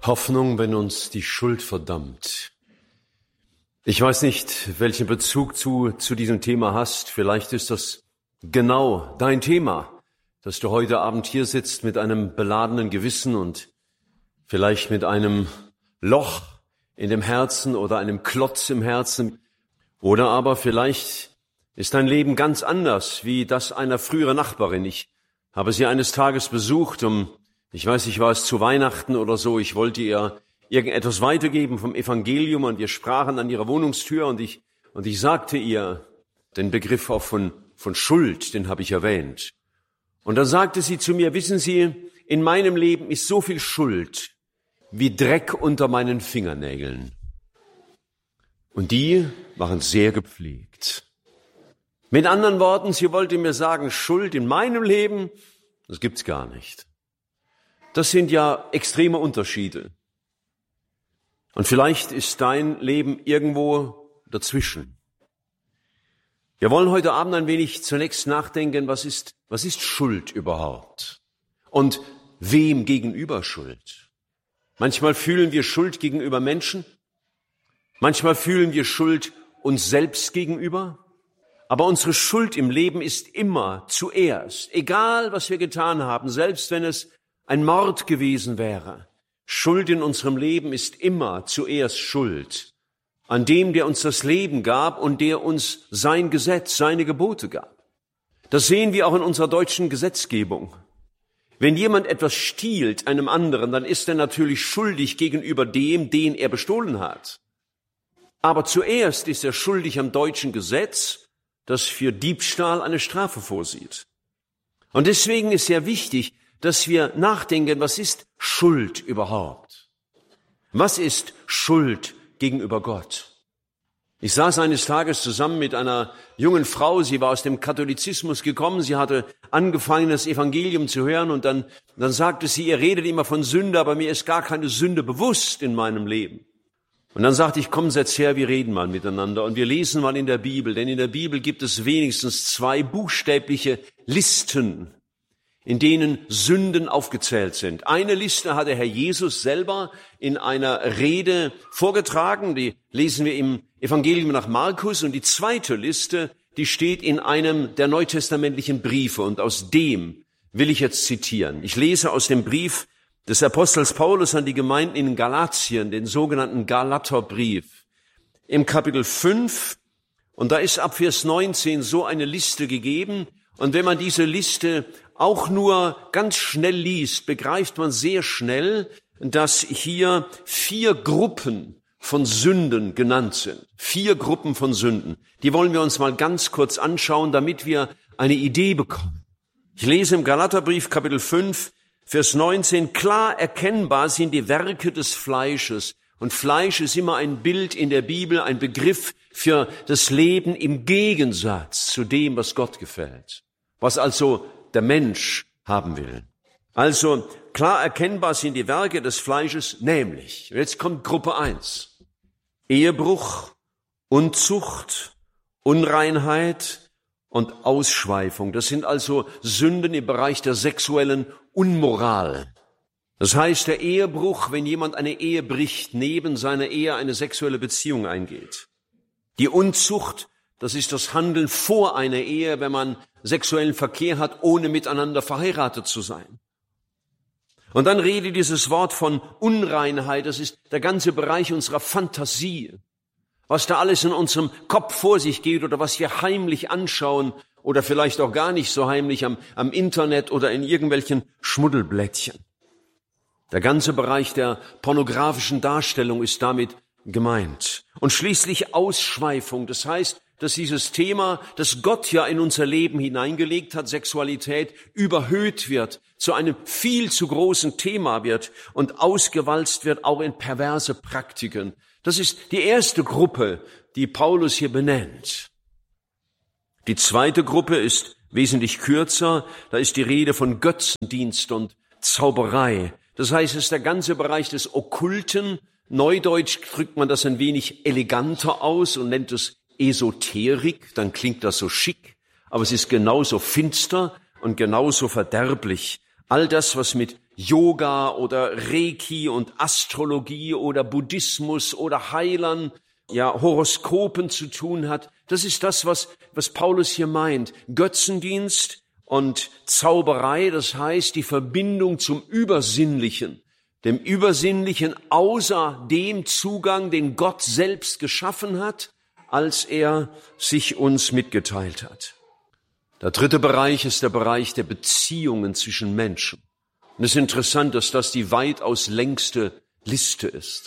Hoffnung, wenn uns die Schuld verdammt. Ich weiß nicht, welchen Bezug du zu diesem Thema hast. Vielleicht ist das genau dein Thema, dass du heute Abend hier sitzt mit einem beladenen Gewissen und vielleicht mit einem Loch in dem Herzen oder einem Klotz im Herzen. Oder aber vielleicht ist dein Leben ganz anders wie das einer früheren Nachbarin. Ich habe sie eines Tages besucht, ich weiß nicht, war es zu Weihnachten oder so, ich wollte ihr irgendetwas weitergeben vom Evangelium und wir sprachen an ihrer Wohnungstür und ich sagte ihr den Begriff auch von Schuld, den habe ich erwähnt. Und dann sagte sie zu mir, wissen Sie, in meinem Leben ist so viel Schuld wie Dreck unter meinen Fingernägeln. Und die waren sehr gepflegt. Mit anderen Worten, sie wollte mir sagen, Schuld in meinem Leben, das gibt's gar nicht. Das sind ja extreme Unterschiede. Und vielleicht ist dein Leben irgendwo dazwischen. Wir wollen heute Abend ein wenig zunächst nachdenken, was ist Schuld überhaupt? Und wem gegenüber Schuld? Manchmal fühlen wir Schuld gegenüber Menschen. Manchmal fühlen wir Schuld uns selbst gegenüber. Aber unsere Schuld im Leben ist immer zuerst, egal was wir getan haben, selbst wenn es ein Mord gewesen wäre. Schuld in unserem Leben ist immer zuerst Schuld an dem, der uns das Leben gab und der uns sein Gesetz, seine Gebote gab. Das sehen wir auch in unserer deutschen Gesetzgebung. Wenn jemand etwas stiehlt einem anderen, dann ist er natürlich schuldig gegenüber dem, den er bestohlen hat. Aber zuerst ist er schuldig am deutschen Gesetz, das für Diebstahl eine Strafe vorsieht. Und deswegen ist sehr wichtig, dass wir nachdenken, was ist Schuld überhaupt? Was ist Schuld gegenüber Gott? Ich saß eines Tages zusammen mit einer jungen Frau, sie war aus dem Katholizismus gekommen, sie hatte angefangen, das Evangelium zu hören und dann sagte sie, ihr redet immer von Sünde, aber mir ist gar keine Sünde bewusst in meinem Leben. Und dann sagte ich, komm, setz her, wir reden mal miteinander und wir lesen mal in der Bibel, denn in der Bibel gibt es wenigstens 2 buchstäbliche Listen, in denen Sünden aufgezählt sind. Eine Liste hat der Herr Jesus selber in einer Rede vorgetragen, die lesen wir im Evangelium nach Markus, und die zweite Liste, die steht in einem der neutestamentlichen Briefe und aus dem will ich jetzt zitieren. Ich lese aus dem Brief des Apostels Paulus an die Gemeinden in Galatien, den sogenannten Galaterbrief, im Kapitel 5, und da ist ab Vers 19 so eine Liste gegeben, und wenn man diese Liste auch nur ganz schnell liest, begreift man sehr schnell, dass hier 4 Gruppen von Sünden genannt sind. 4 Gruppen von Sünden. Die wollen wir uns mal ganz kurz anschauen, damit wir eine Idee bekommen. Ich lese im Galaterbrief Kapitel 5, Vers 19, klar erkennbar sind die Werke des Fleisches. Und Fleisch ist immer ein Bild in der Bibel, ein Begriff für das Leben im Gegensatz zu dem, was Gott gefällt. Was also der Mensch haben will. Also klar erkennbar sind die Werke des Fleisches, nämlich, jetzt kommt Gruppe 1, Ehebruch, Unzucht, Unreinheit und Ausschweifung. Das sind also Sünden im Bereich der sexuellen Unmoral. Das heißt, der Ehebruch, wenn jemand eine Ehe bricht, neben seiner Ehe eine sexuelle Beziehung eingeht. Die Unzucht, das ist das Handeln vor einer Ehe, wenn man sexuellen Verkehr hat, ohne miteinander verheiratet zu sein. Und dann redet dieses Wort von Unreinheit, das ist der ganze Bereich unserer Fantasie. Was da alles in unserem Kopf vor sich geht oder was wir heimlich anschauen oder vielleicht auch gar nicht so heimlich am Internet oder in irgendwelchen Schmuddelblättchen. Der ganze Bereich der pornografischen Darstellung ist damit gemeint. Und schließlich Ausschweifung, das heißt, dass dieses Thema, das Gott ja in unser Leben hineingelegt hat, Sexualität, überhöht wird, zu einem viel zu großen Thema wird und ausgewalzt wird, auch in perverse Praktiken. Das ist die erste Gruppe, die Paulus hier benennt. Die zweite Gruppe ist wesentlich kürzer, da ist die Rede von Götzendienst und Zauberei. Das heißt, es ist der ganze Bereich des Okkulten. Neudeutsch drückt man das ein wenig eleganter aus und nennt es Esoterik, dann klingt das so schick, aber es ist genauso finster und genauso verderblich. All das, was mit Yoga oder Reiki und Astrologie oder Buddhismus oder Heilern, ja, Horoskopen zu tun hat. Das ist das, was Paulus hier meint. Götzendienst und Zauberei, das heißt die Verbindung zum Übersinnlichen, dem Übersinnlichen außer dem Zugang, den Gott selbst geschaffen hat, als er sich uns mitgeteilt hat. Der dritte Bereich ist der Bereich der Beziehungen zwischen Menschen. Und es ist interessant, dass das die weitaus längste Liste ist.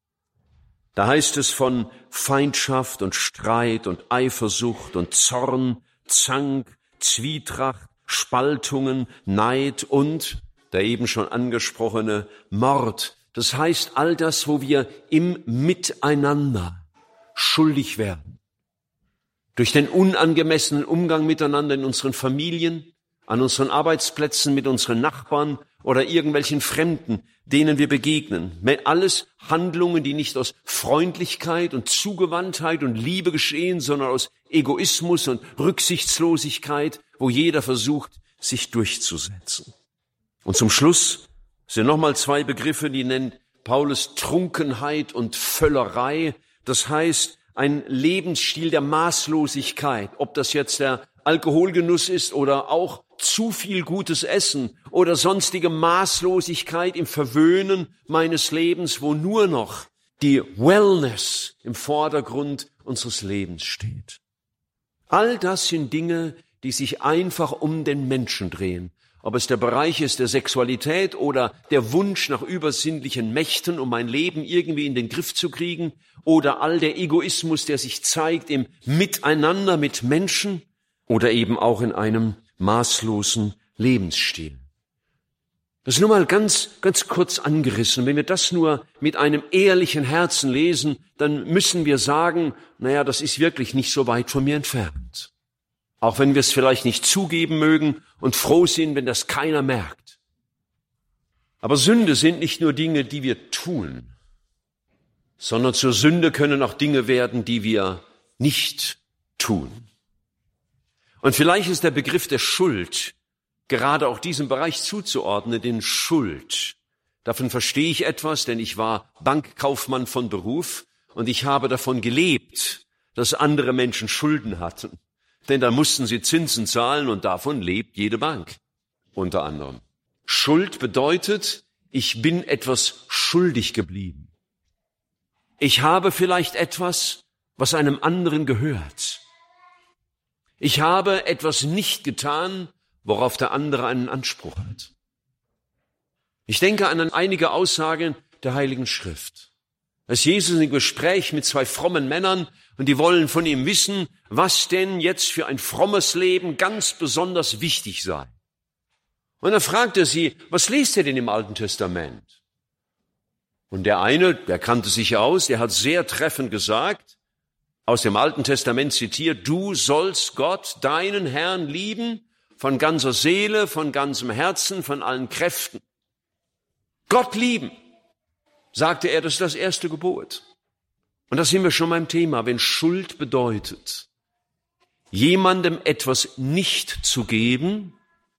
Da heißt es von Feindschaft und Streit und Eifersucht und Zorn, Zank, Zwietracht, Spaltungen, Neid und der eben schon angesprochene Mord. Das heißt all das, wo wir im Miteinander schuldig werden. Durch den unangemessenen Umgang miteinander in unseren Familien, an unseren Arbeitsplätzen, mit unseren Nachbarn oder irgendwelchen Fremden, denen wir begegnen. Alles Handlungen, die nicht aus Freundlichkeit und Zugewandtheit und Liebe geschehen, sondern aus Egoismus und Rücksichtslosigkeit, wo jeder versucht, sich durchzusetzen. Und zum Schluss sind nochmal zwei Begriffe, die nennt Paulus Trunkenheit und Völlerei. Das heißt, ein Lebensstil der Maßlosigkeit, ob das jetzt der Alkoholgenuss ist oder auch zu viel gutes Essen oder sonstige Maßlosigkeit im Verwöhnen meines Lebens, wo nur noch die Wellness im Vordergrund unseres Lebens steht. All das sind Dinge, die sich einfach um den Menschen drehen. Ob es der Bereich ist der Sexualität oder der Wunsch nach übersinnlichen Mächten, um mein Leben irgendwie in den Griff zu kriegen, oder all der Egoismus, der sich zeigt im Miteinander mit Menschen oder eben auch in einem maßlosen Lebensstil. Das ist nur mal ganz kurz angerissen. Wenn wir das nur mit einem ehrlichen Herzen lesen, dann müssen wir sagen, naja, das ist wirklich nicht so weit von mir entfernt. Auch wenn wir es vielleicht nicht zugeben mögen und froh sind, wenn das keiner merkt. Aber Sünde sind nicht nur Dinge, die wir tun, sondern zur Sünde können auch Dinge werden, die wir nicht tun. Und vielleicht ist der Begriff der Schuld gerade auch diesem Bereich zuzuordnen, den Schuld. Davon verstehe ich etwas, denn ich war Bankkaufmann von Beruf und ich habe davon gelebt, dass andere Menschen Schulden hatten. Denn da mussten sie Zinsen zahlen und davon lebt jede Bank, unter anderem. Schuld bedeutet, ich bin etwas schuldig geblieben. Ich habe vielleicht etwas, was einem anderen gehört. Ich habe etwas nicht getan, worauf der andere einen Anspruch hat. Ich denke an einige Aussagen der Heiligen Schrift. Als Jesus im Gespräch mit zwei frommen Männern und die wollen von ihm wissen, was denn jetzt für ein frommes Leben ganz besonders wichtig sei. Und dann fragt er sie, was lest ihr denn im Alten Testament? Und der eine, der kannte sich aus, der hat sehr treffend gesagt, aus dem Alten Testament zitiert, du sollst Gott, deinen Herrn, lieben, von ganzer Seele, von ganzem Herzen, von allen Kräften. Gott lieben, sagte er, das ist das erste Gebot. Und da sind wir schon beim Thema, wenn Schuld bedeutet, jemandem etwas nicht zu geben,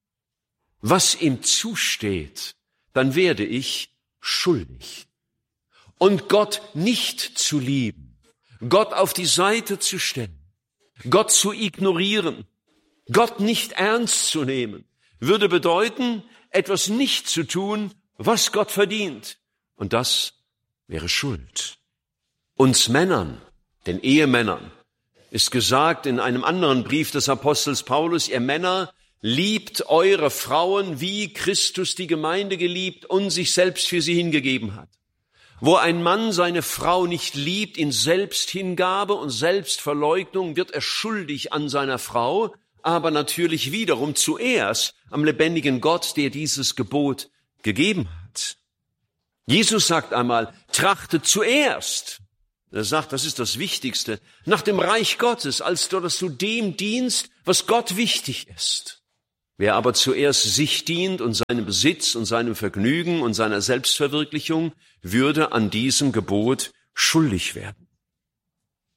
was ihm zusteht, dann werde ich schuldig. Und Gott nicht zu lieben, Gott auf die Seite zu stellen, Gott zu ignorieren, Gott nicht ernst zu nehmen, würde bedeuten, etwas nicht zu tun, was Gott verdient. Und das wäre Schuld. Uns Männern, den Ehemännern, ist gesagt in einem anderen Brief des Apostels Paulus, ihr Männer, liebt eure Frauen, wie Christus die Gemeinde geliebt und sich selbst für sie hingegeben hat. Wo ein Mann seine Frau nicht liebt in Selbsthingabe und Selbstverleugnung, wird er schuldig an seiner Frau, aber natürlich wiederum zuerst am lebendigen Gott, der dieses Gebot gegeben hat. Jesus sagt einmal, trachtet zuerst. Er sagt, das ist das Wichtigste, nach dem Reich Gottes, als dass du dem dienst, was Gott wichtig ist. Wer aber zuerst sich dient und seinem Besitz und seinem Vergnügen und seiner Selbstverwirklichung, würde an diesem Gebot schuldig werden.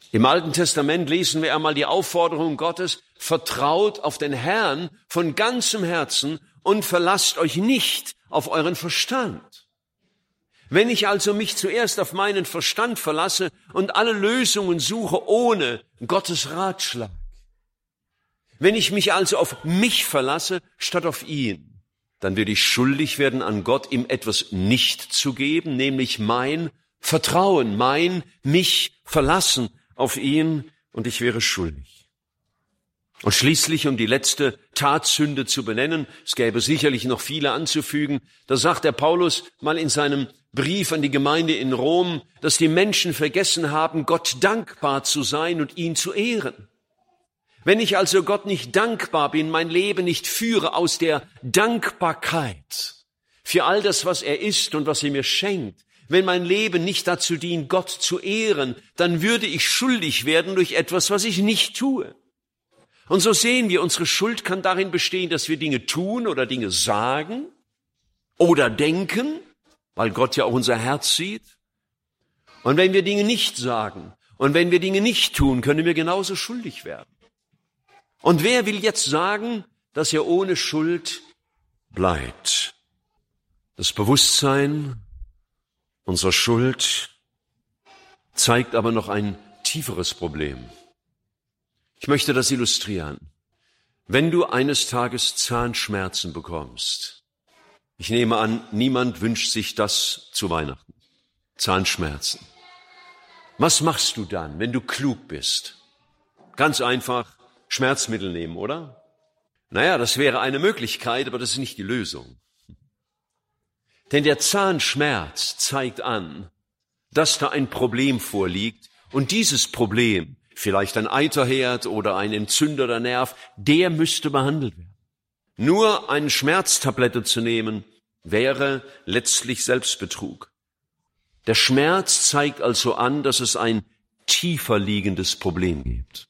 Im Alten Testament lesen wir einmal die Aufforderung Gottes, vertraut auf den Herrn von ganzem Herzen und verlasst euch nicht auf euren Verstand. Wenn ich also mich zuerst auf meinen Verstand verlasse und alle Lösungen suche ohne Gottes Ratschlag, wenn ich mich also auf mich verlasse statt auf ihn, dann würde ich schuldig werden an Gott, ihm etwas nicht zu geben, nämlich mein Vertrauen, mich verlassen auf ihn, und ich wäre schuldig. Und schließlich, um die letzte Tatsünde zu benennen, es gäbe sicherlich noch viele anzufügen, da sagt der Paulus mal in seinem Brief an die Gemeinde in Rom, dass die Menschen vergessen haben, Gott dankbar zu sein und ihn zu ehren. Wenn ich also Gott nicht dankbar bin, mein Leben nicht führe aus der Dankbarkeit für all das, was er ist und was er mir schenkt, wenn mein Leben nicht dazu dient, Gott zu ehren, dann würde ich schuldig werden durch etwas, was ich nicht tue. Und so sehen wir, unsere Schuld kann darin bestehen, dass wir Dinge tun oder Dinge sagen oder denken, weil Gott ja auch unser Herz sieht. Und wenn wir Dinge nicht sagen und wenn wir Dinge nicht tun, können wir genauso schuldig werden. Und wer will jetzt sagen, dass er ohne Schuld bleibt? Das Bewusstsein unserer Schuld zeigt aber noch ein tieferes Problem. Ich möchte das illustrieren. Wenn du eines Tages Zahnschmerzen bekommst, ich nehme an, niemand wünscht sich das zu Weihnachten. Zahnschmerzen. Was machst du dann, wenn du klug bist? Ganz einfach Schmerzmittel nehmen, oder? Naja, das wäre eine Möglichkeit, aber das ist nicht die Lösung. Denn der Zahnschmerz zeigt an, dass da ein Problem vorliegt und dieses Problem, vielleicht ein Eiterherd oder ein entzündeter Nerv, der müsste behandelt werden. Nur eine Schmerztablette zu nehmen, wäre letztlich Selbstbetrug. Der Schmerz zeigt also an, dass es ein tiefer liegendes Problem gibt.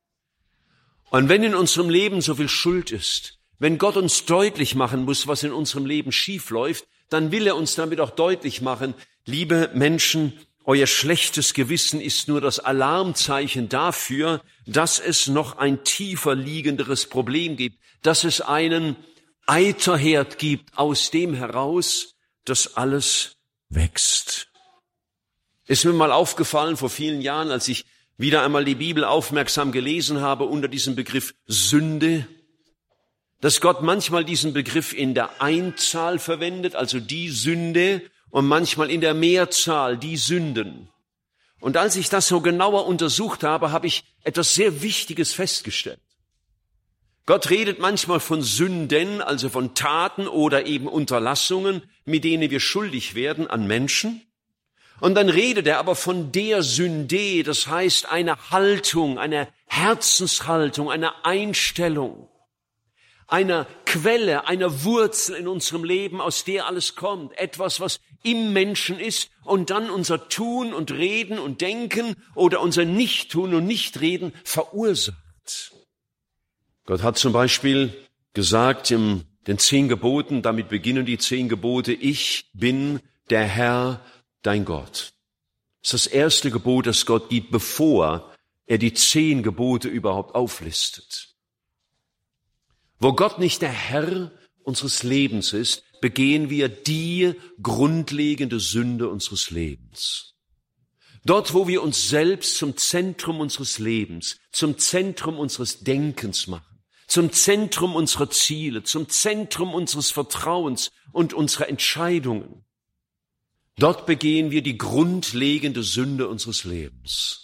Und wenn in unserem Leben so viel Schuld ist, wenn Gott uns deutlich machen muss, was in unserem Leben schief läuft, dann will er uns damit auch deutlich machen, liebe Menschen, euer schlechtes Gewissen ist nur das Alarmzeichen dafür, dass es noch ein tiefer liegenderes Problem gibt, dass es einen Eiterherd gibt, aus dem heraus das alles wächst. Ist mir mal aufgefallen vor vielen Jahren, als ich wieder einmal die Bibel aufmerksam gelesen habe unter diesem Begriff Sünde, dass Gott manchmal diesen Begriff in der Einzahl verwendet, also die Sünde, und manchmal in der Mehrzahl, die Sünden. Und als ich das so genauer untersucht habe, habe ich etwas sehr Wichtiges festgestellt. Gott redet manchmal von Sünden, also von Taten oder eben Unterlassungen, mit denen wir schuldig werden an Menschen. Und dann redet er aber von der Sünde, das heißt eine Haltung, eine Herzenshaltung, eine Einstellung, einer Quelle, einer Wurzel in unserem Leben, aus der alles kommt. Etwas, was im Menschen ist und dann unser Tun und Reden und Denken oder unser Nichttun und Nichtreden verursacht. Gott hat zum Beispiel gesagt in den 10 Geboten, damit beginnen die 10 Gebote, ich bin der Herr, dein Gott. Das ist das erste Gebot, das Gott gibt, bevor er die 10 Gebote überhaupt auflistet. Wo Gott nicht der Herr unseres Lebens ist, begehen wir die grundlegende Sünde unseres Lebens. Dort, wo wir uns selbst zum Zentrum unseres Lebens, zum Zentrum unseres Denkens machen, zum Zentrum unserer Ziele, zum Zentrum unseres Vertrauens und unserer Entscheidungen, dort begehen wir die grundlegende Sünde unseres Lebens.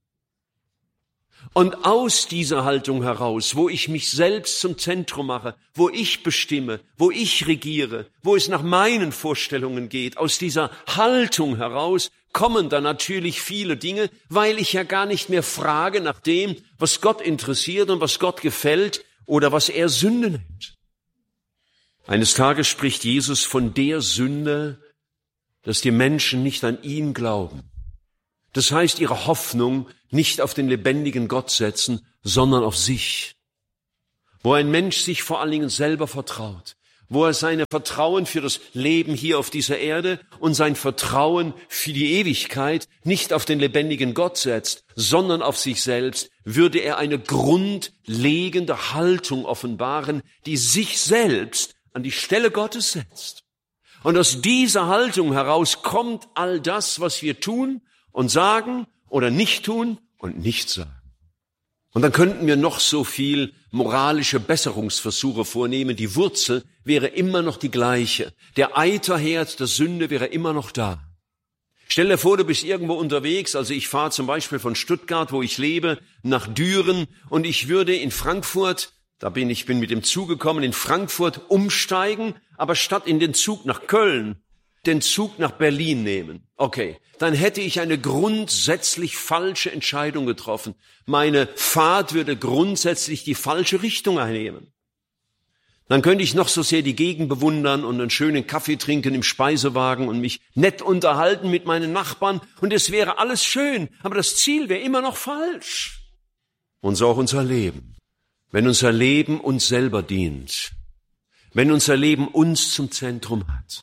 Und aus dieser Haltung heraus, wo ich mich selbst zum Zentrum mache, wo ich bestimme, wo ich regiere, wo es nach meinen Vorstellungen geht, aus dieser Haltung heraus kommen dann natürlich viele Dinge, weil ich ja gar nicht mehr frage nach dem, was Gott interessiert und was Gott gefällt oder was er Sünde nennt. Eines Tages spricht Jesus von der Sünde, dass die Menschen nicht an ihn glauben. Das heißt, ihre Hoffnung nicht auf den lebendigen Gott setzen, sondern auf sich. Wo ein Mensch sich vor allen Dingen selber vertraut, wo er sein Vertrauen für das Leben hier auf dieser Erde und sein Vertrauen für die Ewigkeit nicht auf den lebendigen Gott setzt, sondern auf sich selbst, würde er eine grundlegende Haltung offenbaren, die sich selbst an die Stelle Gottes setzt. Und aus dieser Haltung heraus kommt all das, was wir tun und sagen oder nicht tun und nicht sagen. Und dann könnten wir noch so viel moralische Besserungsversuche vornehmen. Die Wurzel wäre immer noch die gleiche. Der Eiterherd der Sünde wäre immer noch da. Stell dir vor, du bist irgendwo unterwegs. Also ich fahre zum Beispiel von Stuttgart, wo ich lebe, nach Düren. Und ich würde in Frankfurt, ich bin mit dem Zug gekommen, in Frankfurt umsteigen, aber statt in den Zug nach Köln, den Zug nach Berlin nehmen. Okay, dann hätte ich eine grundsätzlich falsche Entscheidung getroffen. Meine Fahrt würde grundsätzlich die falsche Richtung einnehmen. Dann könnte ich noch so sehr die Gegend bewundern und einen schönen Kaffee trinken im Speisewagen und mich nett unterhalten mit meinen Nachbarn und es wäre alles schön, aber das Ziel wäre immer noch falsch. Und so auch unser Leben. Wenn unser Leben uns selber dient, wenn unser Leben uns zum Zentrum hat,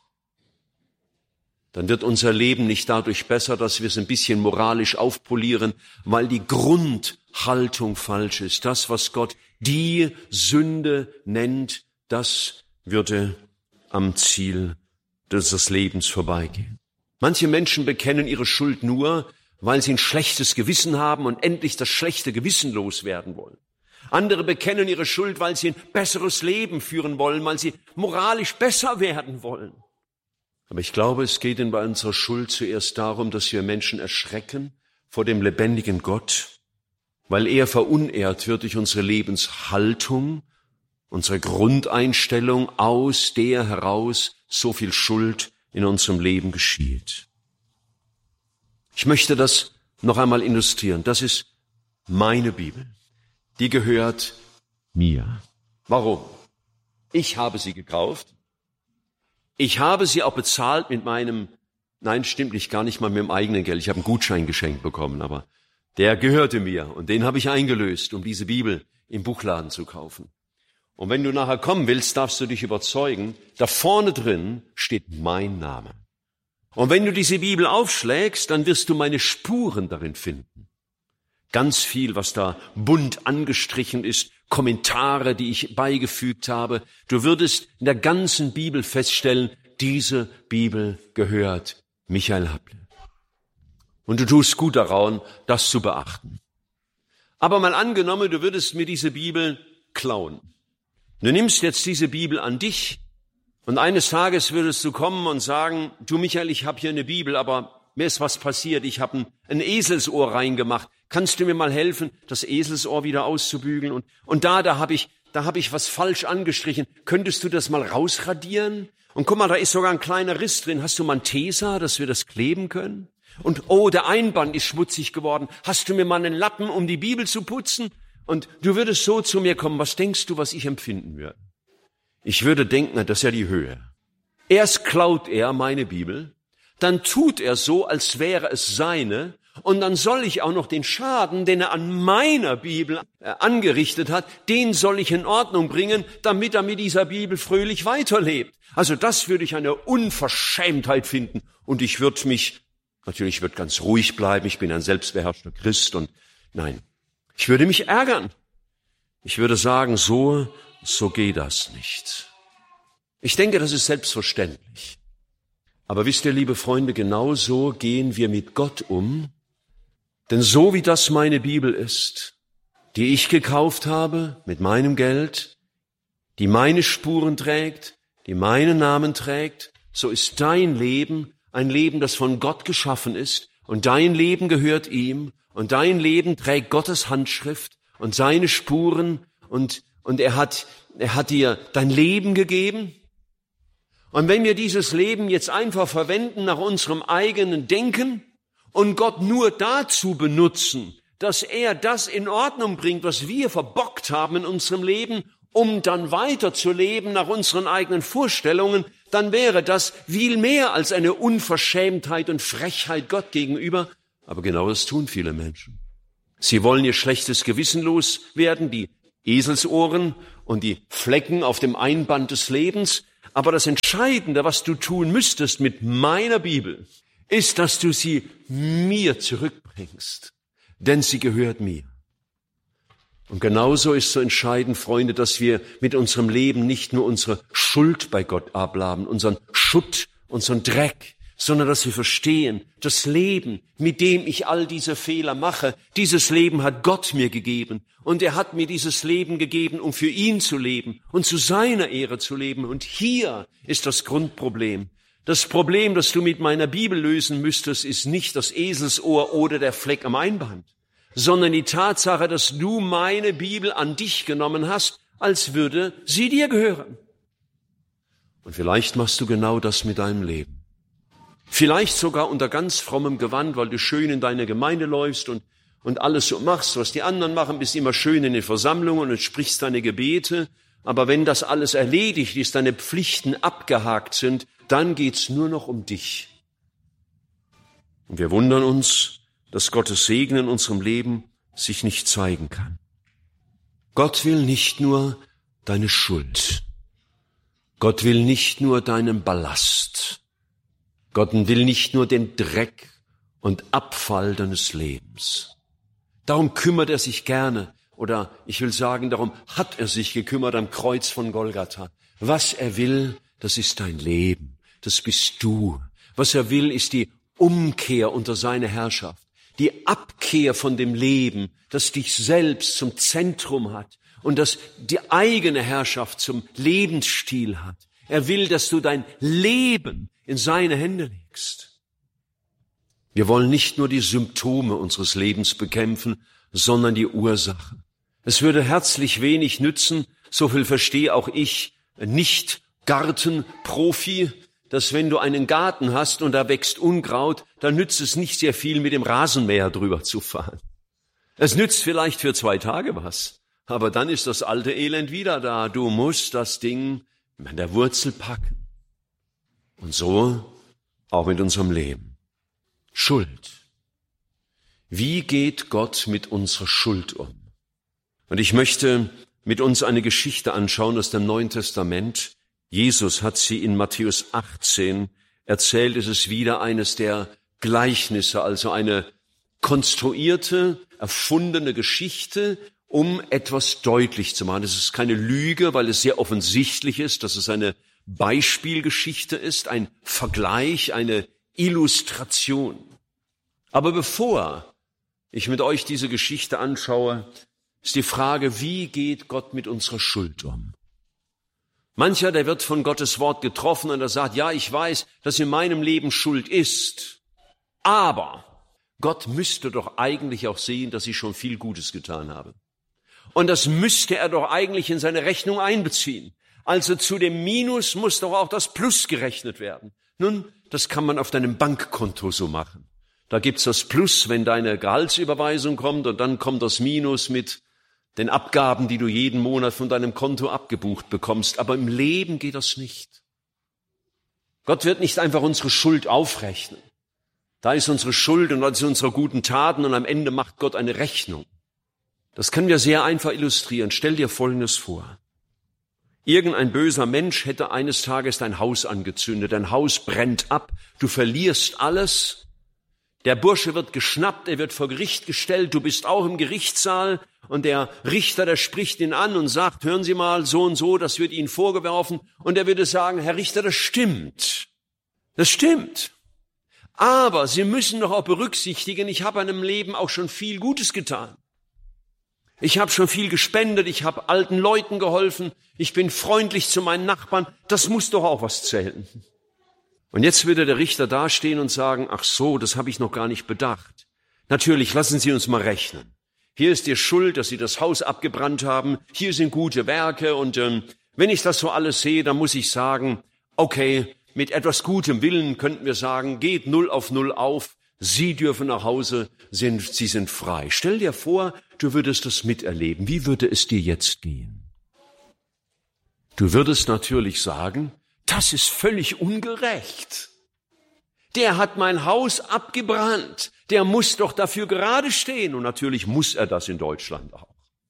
dann wird unser Leben nicht dadurch besser, dass wir es ein bisschen moralisch aufpolieren, weil die Grundhaltung falsch ist. Das, was Gott die Sünde nennt, das würde am Ziel des Lebens vorbeigehen. Manche Menschen bekennen ihre Schuld nur, weil sie ein schlechtes Gewissen haben und endlich das schlechte Gewissen loswerden wollen. Andere bekennen ihre Schuld, weil sie ein besseres Leben führen wollen, weil sie moralisch besser werden wollen. Aber ich glaube, es geht bei unserer Schuld zuerst darum, dass wir Menschen erschrecken vor dem lebendigen Gott, weil er verunehrt wird durch unsere Lebenshaltung, unsere Grundeinstellung, aus der heraus so viel Schuld in unserem Leben geschieht. Ich möchte das noch einmal illustrieren. Das ist meine Bibel. Die gehört mir. Warum? Ich habe sie gekauft. Ich habe sie auch bezahlt mit meinem, nein, stimmt nicht, gar nicht mal mit dem eigenen Geld. Ich habe einen Gutschein geschenkt bekommen, aber der gehörte mir und den habe ich eingelöst, um diese Bibel im Buchladen zu kaufen. Und wenn du nachher kommen willst, darfst du dich überzeugen, da vorne drin steht mein Name. Und wenn du diese Bibel aufschlägst, dann wirst du meine Spuren darin finden. Ganz viel, was da bunt angestrichen ist, Kommentare, die ich beigefügt habe. Du würdest in der ganzen Bibel feststellen, diese Bibel gehört Michael Happle. Und du tust gut daran, das zu beachten. Aber mal angenommen, du würdest mir diese Bibel klauen. Du nimmst jetzt diese Bibel an dich und eines Tages würdest du kommen und sagen, du Michael, ich habe hier eine Bibel, aber mir ist was passiert, ich habe ein Eselsohr reingemacht. Kannst du mir mal helfen, das Eselsohr wieder auszubügeln? Und da habe ich was falsch angestrichen. Könntest du das mal rausradieren? Und guck mal, da ist sogar ein kleiner Riss drin. Hast du mal ein Tesa, dass wir das kleben können? Und oh, der Einband ist schmutzig geworden. Hast du mir mal einen Lappen, um die Bibel zu putzen? Und du würdest so zu mir kommen. Was denkst du, was ich empfinden würde? Ich würde denken, das ist ja die Höhe. Erst klaut er meine Bibel, dann tut er so, als wäre es seine, und dann soll ich auch noch den Schaden, den er an meiner Bibel angerichtet hat, den soll ich in Ordnung bringen, damit er mit dieser Bibel fröhlich weiterlebt. Also das würde ich eine Unverschämtheit finden. Und ich würde ganz ruhig bleiben, ich bin ein selbstbeherrschter Christ und nein, ich würde mich ärgern. Ich würde sagen, so geht das nicht. Ich denke, das ist selbstverständlich. Aber wisst ihr, liebe Freunde, genau so gehen wir mit Gott um. Denn so wie das meine Bibel ist, die ich gekauft habe mit meinem Geld, die meine Spuren trägt, die meinen Namen trägt, so ist dein Leben ein Leben, das von Gott geschaffen ist und dein Leben gehört ihm und dein Leben trägt Gottes Handschrift und seine Spuren und er hat dir dein Leben gegeben. Und wenn wir dieses Leben jetzt einfach verwenden nach unserem eigenen Denken und Gott nur dazu benutzen, dass er das in Ordnung bringt, was wir verbockt haben in unserem Leben, um dann weiterzuleben nach unseren eigenen Vorstellungen, dann wäre das viel mehr als eine Unverschämtheit und Frechheit Gott gegenüber. Aber genau das tun viele Menschen. Sie wollen ihr schlechtes Gewissen loswerden, die Eselsohren und die Flecken auf dem Einband des Lebens, Aber das Entscheidende, was du tun müsstest mit meiner Bibel, ist, dass du sie mir zurückbringst, denn sie gehört mir. Und genauso ist so entscheidend, Freunde, dass wir mit unserem Leben nicht nur unsere Schuld bei Gott abladen, unseren Schutt, unseren Dreck, sondern dass wir verstehen, das Leben, mit dem ich all diese Fehler mache, dieses Leben hat Gott mir gegeben. Und er hat mir dieses Leben gegeben, um für ihn zu leben und zu seiner Ehre zu leben. Und hier ist das Grundproblem. Das Problem, das du mit meiner Bibel lösen müsstest, ist nicht das Eselsohr oder der Fleck am Einband, sondern die Tatsache, dass du meine Bibel an dich genommen hast, als würde sie dir gehören. Und vielleicht machst du genau das mit deinem Leben. Vielleicht sogar unter ganz frommem Gewand, weil du schön in deine Gemeinde läufst und alles so machst, was die anderen machen, bist immer schön in den Versammlungen und sprichst deine Gebete. Aber wenn das alles erledigt ist, deine Pflichten abgehakt sind, dann geht's nur noch um dich. Und wir wundern uns, dass Gottes Segen in unserem Leben sich nicht zeigen kann. Gott will nicht nur deine Schuld. Gott will nicht nur deinen Ballast. Gott will nicht nur den Dreck und Abfall deines Lebens. Darum kümmert er sich gerne, oder ich will sagen, darum hat er sich gekümmert am Kreuz von Golgatha. Was er will, das ist dein Leben, das bist du. Was er will, ist die Umkehr unter seine Herrschaft, die Abkehr von dem Leben, das dich selbst zum Zentrum hat und das die eigene Herrschaft zum Lebensstil hat. Er will, dass du dein Leben in seine Hände legst. Wir wollen nicht nur die Symptome unseres Lebens bekämpfen, sondern die Ursache. Es würde herzlich wenig nützen, so viel verstehe auch ich, nicht Gartenprofi, dass wenn du einen Garten hast und da wächst Unkraut, dann nützt es nicht sehr viel, mit dem Rasenmäher drüber zu fahren. Es nützt vielleicht für 2 Tage was, aber dann ist das alte Elend wieder da. Du musst das Ding an der Wurzel packen. Und so auch mit unserem Leben. Schuld. Wie geht Gott mit unserer Schuld um? Und ich möchte mit uns eine Geschichte anschauen aus dem Neuen Testament. Jesus hat sie in Matthäus 18 erzählt. Es ist wieder eines der Gleichnisse, also eine konstruierte, erfundene Geschichte, um etwas deutlich zu machen. Es ist keine Lüge, weil es sehr offensichtlich ist, dass es eine Beispielgeschichte ist, ein Vergleich, eine Illustration. Aber bevor ich mit euch diese Geschichte anschaue, ist die Frage, wie geht Gott mit unserer Schuld um? Mancher, der wird von Gottes Wort getroffen und er sagt, ja, ich weiß, dass in meinem Leben Schuld ist, aber Gott müsste doch eigentlich auch sehen, dass ich schon viel Gutes getan habe. Und das müsste er doch eigentlich in seine Rechnung einbeziehen. Also zu dem Minus muss doch auch das Plus gerechnet werden. Nun, das kann man auf deinem Bankkonto so machen. Da gibt's das Plus, wenn deine Gehaltsüberweisung kommt, und dann kommt das Minus mit den Abgaben, die du jeden Monat von deinem Konto abgebucht bekommst. Aber im Leben geht das nicht. Gott wird nicht einfach unsere Schuld aufrechnen. Da ist unsere Schuld und da sind unsere guten Taten und am Ende macht Gott eine Rechnung. Das können wir sehr einfach illustrieren. Stell dir Folgendes vor. Irgendein böser Mensch hätte eines Tages dein Haus angezündet, dein Haus brennt ab, du verlierst alles, der Bursche wird geschnappt, er wird vor Gericht gestellt, du bist auch im Gerichtssaal und der Richter, der spricht ihn an und sagt, hören Sie mal, so und so, das wird Ihnen vorgeworfen, und er würde sagen, Herr Richter, das stimmt, aber Sie müssen doch auch berücksichtigen, ich habe in meinem Leben auch schon viel Gutes getan. Ich habe schon viel gespendet, ich habe alten Leuten geholfen, ich bin freundlich zu meinen Nachbarn, das muss doch auch was zählen. Und jetzt würde der Richter dastehen und sagen, ach so, das habe ich noch gar nicht bedacht. Natürlich, lassen Sie uns mal rechnen. Hier ist die Schuld, dass Sie das Haus abgebrannt haben, hier sind gute Werke und wenn ich das so alles sehe, dann muss ich sagen, okay, mit etwas gutem Willen könnten wir sagen, geht 0 auf 0 auf, Sie dürfen nach Hause, Sie sind frei. Stell dir vor, du würdest das miterleben. Wie würde es dir jetzt gehen? Du würdest natürlich sagen, das ist völlig ungerecht. Der hat mein Haus abgebrannt. Der muss doch dafür gerade stehen. Und natürlich muss er das in Deutschland auch.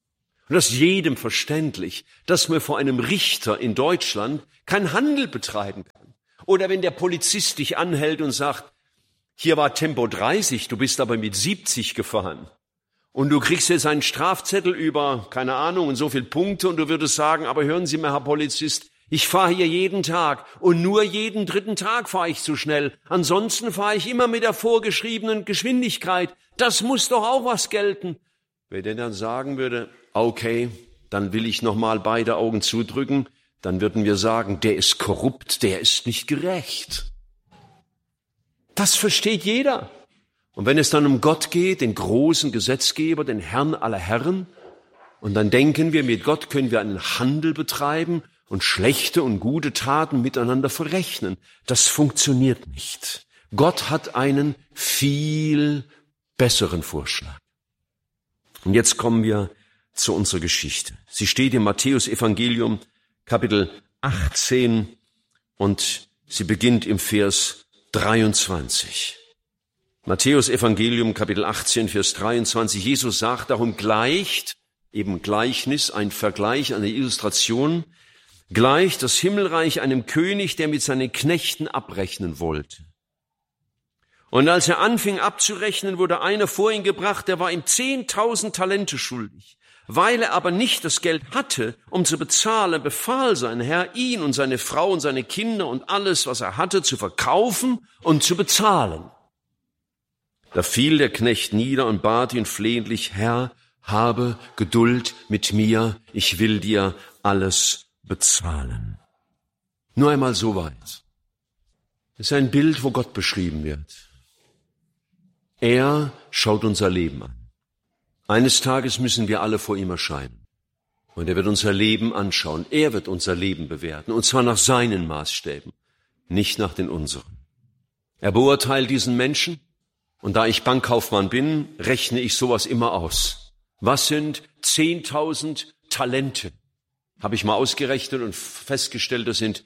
Und das ist jedem verständlich, dass man vor einem Richter in Deutschland keinen Handel betreiben kann. Oder wenn der Polizist dich anhält und sagt, hier war Tempo 30, du bist aber mit 70 gefahren. Und du kriegst jetzt einen Strafzettel über, keine Ahnung, und so viele Punkte und du würdest sagen, aber hören Sie mal, Herr Polizist, ich fahre hier jeden Tag und nur jeden 3. Tag fahre ich zu schnell. Ansonsten fahre ich immer mit der vorgeschriebenen Geschwindigkeit. Das muss doch auch was gelten. Wenn der dann sagen würde, okay, dann will ich nochmal beide Augen zudrücken, dann würden wir sagen, der ist korrupt, der ist nicht gerecht. Das versteht jeder. Und wenn es dann um Gott geht, den großen Gesetzgeber, den Herrn aller Herren, und dann denken wir, mit Gott können wir einen Handel betreiben und schlechte und gute Taten miteinander verrechnen. Das funktioniert nicht. Gott hat einen viel besseren Vorschlag. Und jetzt kommen wir zu unserer Geschichte. Sie steht im Matthäus-Evangelium, Kapitel 18, und sie beginnt im Vers 23. Matthäus-Evangelium, Kapitel 18, Vers 23. Jesus sagt, darum gleicht, eben Gleichnis, ein Vergleich, eine Illustration, gleicht das Himmelreich einem König, der mit seinen Knechten abrechnen wollte. Und als er anfing abzurechnen, wurde einer vor ihn gebracht, der war ihm 10.000 Talente schuldig. Weil er aber nicht das Geld hatte, um zu bezahlen, befahl sein Herr, ihn und seine Frau und seine Kinder und alles, was er hatte, zu verkaufen und zu bezahlen. Da fiel der Knecht nieder und bat ihn flehentlich, Herr, habe Geduld mit mir, ich will dir alles bezahlen. Nur einmal so weit. Das ist ein Bild, wo Gott beschrieben wird. Er schaut unser Leben an. Eines Tages müssen wir alle vor ihm erscheinen. Und er wird unser Leben anschauen. Er wird unser Leben bewerten. Und zwar nach seinen Maßstäben, nicht nach den unseren. Er beurteilt diesen Menschen. Und da ich Bankkaufmann bin, rechne ich sowas immer aus. Was sind 10.000 Talente? Habe ich mal ausgerechnet und festgestellt, das sind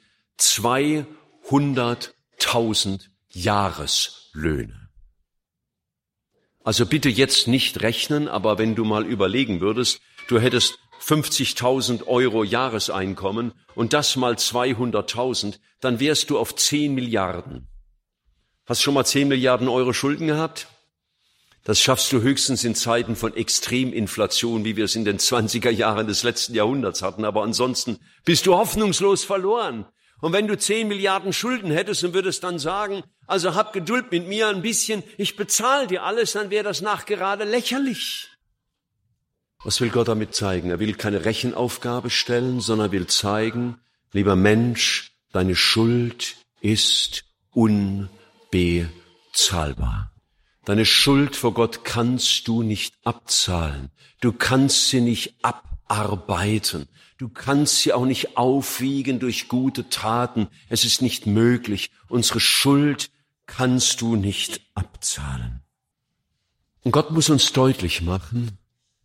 200.000 Jahreslöhne. Also bitte jetzt nicht rechnen, aber wenn du mal überlegen würdest, du hättest 50.000 Euro Jahreseinkommen und das mal 200.000, dann wärst du auf 10 Milliarden. Hast du schon mal 10 Milliarden Euro Schulden gehabt? Das schaffst du höchstens in Zeiten von Extreminflation, wie wir es in den 20er Jahren des letzten Jahrhunderts hatten. Aber ansonsten bist du hoffnungslos verloren. Und wenn du 10 Milliarden Schulden hättest und würdest dann sagen, also hab Geduld mit mir ein bisschen, ich bezahle dir alles, dann wäre das nachgerade lächerlich. Was will Gott damit zeigen? Er will keine Rechenaufgabe stellen, sondern will zeigen, lieber Mensch, deine Schuld ist unbezahlbar. Deine Schuld vor Gott kannst du nicht abzahlen. Du kannst sie nicht abarbeiten. Du kannst sie auch nicht aufwiegen durch gute Taten. Es ist nicht möglich. Unsere Schuld kannst du nicht abzahlen. Und Gott muss uns deutlich machen,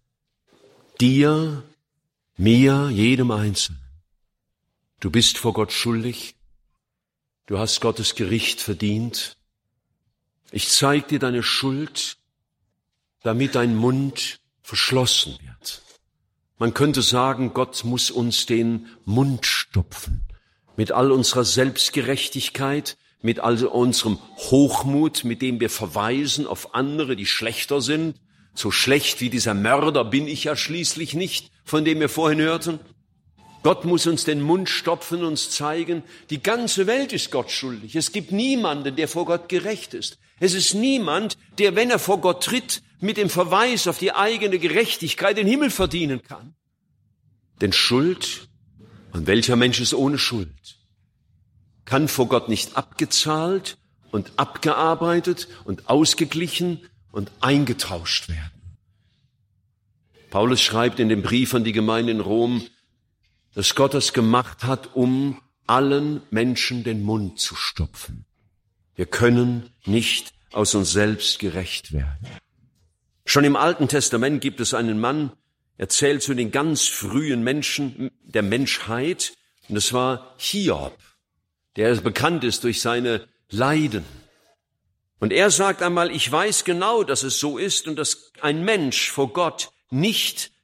dir, mir, jedem Einzelnen, du bist vor Gott schuldig. Du hast Gottes Gericht verdient. Ich zeige dir deine Schuld, damit dein Mund verschlossen wird. Man könnte sagen, Gott muss uns den Mund stopfen. Mit all unserer Selbstgerechtigkeit, mit all unserem Hochmut, mit dem wir verweisen auf andere, die schlechter sind. So schlecht wie dieser Mörder bin ich ja schließlich nicht, von dem wir vorhin hörten. Gott muss uns den Mund stopfen und uns zeigen, die ganze Welt ist Gott schuldig. Es gibt niemanden, der vor Gott gerecht ist. Es ist niemand, der, wenn er vor Gott tritt, mit dem Verweis auf die eigene Gerechtigkeit den Himmel verdienen kann. Denn Schuld, und welcher Mensch ist ohne Schuld, kann vor Gott nicht abgezahlt und abgearbeitet und ausgeglichen und eingetauscht werden. Paulus schreibt in dem Brief an die Gemeinde in Rom, dass Gott es gemacht hat, um allen Menschen den Mund zu stopfen. Wir können nicht aus uns selbst gerecht werden. Schon im Alten Testament gibt es einen Mann, er zählt zu den ganz frühen Menschen der Menschheit, und das war Hiob, der bekannt ist durch seine Leiden. Und er sagt einmal, ich weiß genau, dass es so ist und dass ein Mensch vor Gott nicht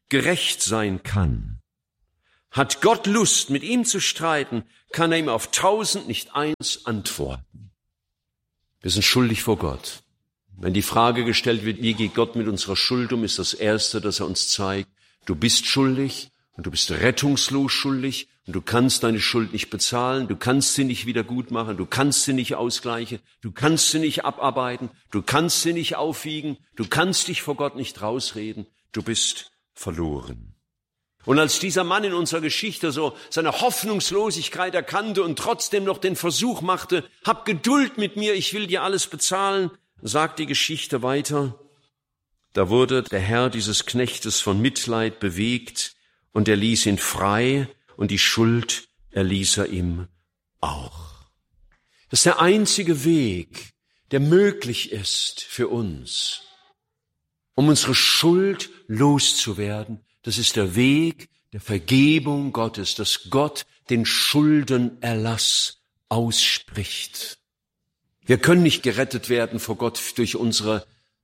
gerecht sein kann. Hat Gott Lust, mit ihm zu streiten, kann er ihm auf 1000 nicht eins antworten. Wir sind schuldig vor Gott. Wenn die Frage gestellt wird, wie geht Gott mit unserer Schuld um, ist das Erste, dass er uns zeigt, du bist schuldig und du bist rettungslos schuldig und du kannst deine Schuld nicht bezahlen, du kannst sie nicht wieder gut machen, du kannst sie nicht ausgleichen, du kannst sie nicht abarbeiten, du kannst sie nicht aufwiegen, du kannst dich vor Gott nicht rausreden, du bist verloren. Und als dieser Mann in unserer Geschichte so seine Hoffnungslosigkeit erkannte und trotzdem noch den Versuch machte, hab Geduld mit mir, ich will dir alles bezahlen, sagt die Geschichte weiter, da wurde der Herr dieses Knechtes von Mitleid bewegt und er ließ ihn frei und die Schuld erließ er ihm auch. Das ist der einzige Weg, der möglich ist für uns, um unsere Schuld loszuwerden. Das ist der Weg der Vergebung Gottes, dass Gott den Schuldenerlass ausspricht. Wir können nicht gerettet werden vor Gott durch unsere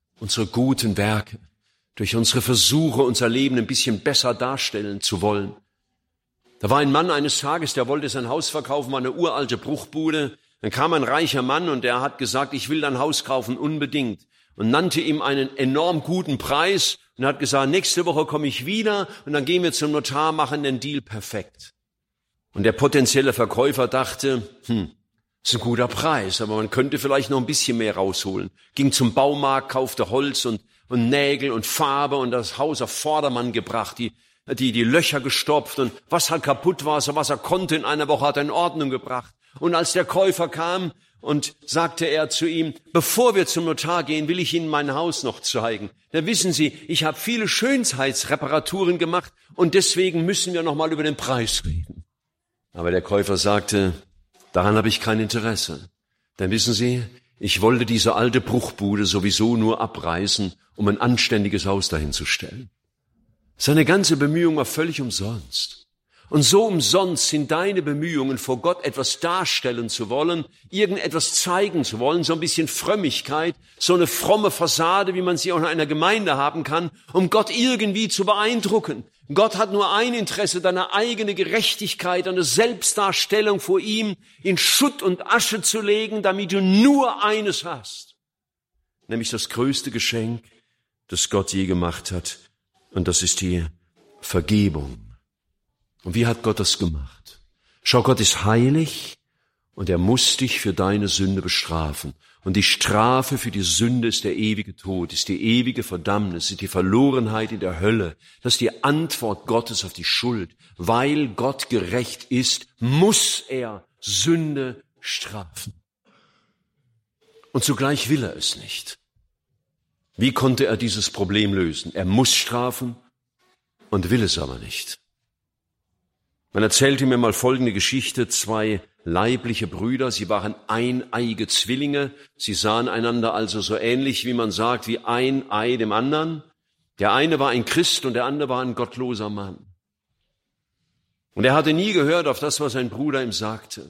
guten Werke, durch unsere Versuche, unser Leben ein bisschen besser darstellen zu wollen. Da war ein Mann eines Tages, der wollte sein Haus verkaufen, war eine uralte Bruchbude. Dann kam ein reicher Mann und der hat gesagt, ich will dein Haus kaufen, unbedingt. Und nannte ihm einen enorm guten Preis und hat gesagt, nächste Woche komme ich wieder und dann gehen wir zum Notar, machen den Deal perfekt. Und der potenzielle Verkäufer dachte, das ist ein guter Preis, aber man könnte vielleicht noch ein bisschen mehr rausholen. Ging zum Baumarkt, kaufte Holz und Nägel und Farbe und das Haus auf Vordermann gebracht, die Löcher gestopft und was halt kaputt war, so was er konnte in einer Woche hat er in Ordnung gebracht. Und als der Käufer kam und sagte er zu ihm, bevor wir zum Notar gehen, will ich Ihnen mein Haus noch zeigen. Da wissen Sie, ich habe viele Schönheitsreparaturen gemacht und deswegen müssen wir noch mal über den Preis reden. Aber der Käufer sagte, daran habe ich kein Interesse. Denn wissen Sie, ich wollte diese alte Bruchbude sowieso nur abreißen, um ein anständiges Haus dahin zu stellen. Seine ganze Bemühung war völlig umsonst. Und so umsonst sind deine Bemühungen, vor Gott etwas darstellen zu wollen, irgendetwas zeigen zu wollen, so ein bisschen Frömmigkeit, so eine fromme Fassade, wie man sie auch in einer Gemeinde haben kann, um Gott irgendwie zu beeindrucken. Gott hat nur ein Interesse, deine eigene Gerechtigkeit, eine Selbstdarstellung vor ihm in Schutt und Asche zu legen, damit du nur eines hast, nämlich das größte Geschenk, das Gott je gemacht hat, und das ist die Vergebung. Und wie hat Gott das gemacht? Schau, Gott ist heilig und er muss dich für deine Sünde bestrafen. Und die Strafe für die Sünde ist der ewige Tod, ist die ewige Verdammnis, ist die Verlorenheit in der Hölle. Das ist die Antwort Gottes auf die Schuld. Weil Gott gerecht ist, muss er Sünde strafen. Und zugleich will er es nicht. Wie konnte er dieses Problem lösen? Er muss strafen und will es aber nicht. Man erzählte mir mal folgende Geschichte. 2 leibliche Brüder, sie waren eineige Zwillinge. Sie sahen einander also so ähnlich, wie man sagt, wie ein Ei dem anderen. Der eine war ein Christ und der andere war ein gottloser Mann. Und er hatte nie gehört auf das, was sein Bruder ihm sagte.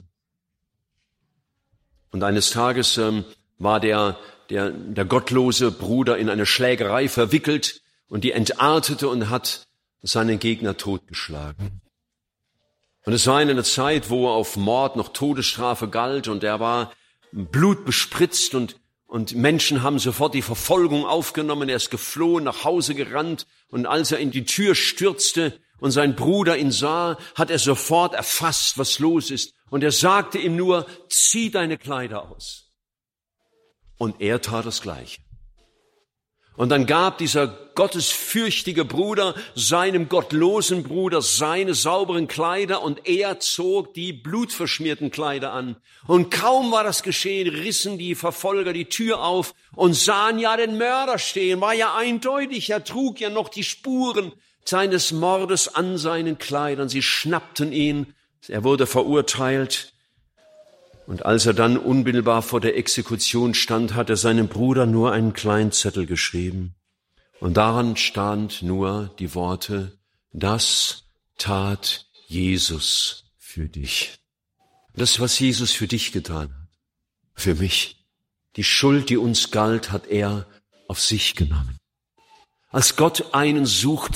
Und eines Tages war der gottlose Bruder in eine Schlägerei verwickelt und die entartete und hat seinen Gegner totgeschlagen. Und es war in einer Zeit, wo auf Mord noch Todesstrafe galt und er war blutbespritzt und Menschen haben sofort die Verfolgung aufgenommen. Er ist geflohen, nach Hause gerannt und als er in die Tür stürzte und sein Bruder ihn sah, hat er sofort erfasst, was los ist. Und er sagte ihm nur, zieh deine Kleider aus. Und er tat das Gleiche. Und dann gab dieser gottesfürchtige Bruder seinem gottlosen Bruder seine sauberen Kleider und er zog die blutverschmierten Kleider an. Und kaum war das geschehen, rissen die Verfolger die Tür auf und sahen ja den Mörder stehen. War ja eindeutig, er trug ja noch die Spuren seines Mordes an seinen Kleidern. Sie schnappten ihn, er wurde verurteilt. Und als er dann unmittelbar vor der Exekution stand, hat er seinem Bruder nur einen kleinen Zettel geschrieben. Und daran stand nur die Worte, das tat Jesus für dich. Das, was Jesus für dich getan hat, für mich. Die Schuld, die uns galt, hat er auf sich genommen. Als Gott einen suchte,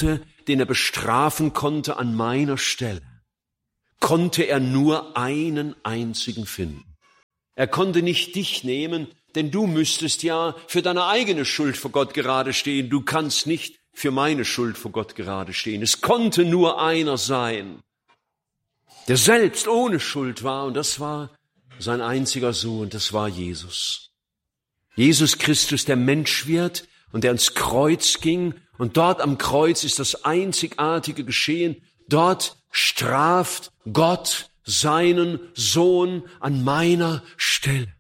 den er bestrafen konnte an meiner Stelle, konnte er nur einen einzigen finden. Er konnte nicht dich nehmen, denn du müsstest ja für deine eigene Schuld vor Gott gerade stehen. Du kannst nicht für meine Schuld vor Gott gerade stehen. Es konnte nur einer sein, der selbst ohne Schuld war, und das war sein einziger Sohn, das war Jesus. Jesus Christus, der Mensch wird und der ans Kreuz ging, und dort am Kreuz ist das einzigartige geschehen. Dort straft Gott seinen Sohn an meiner Stelle.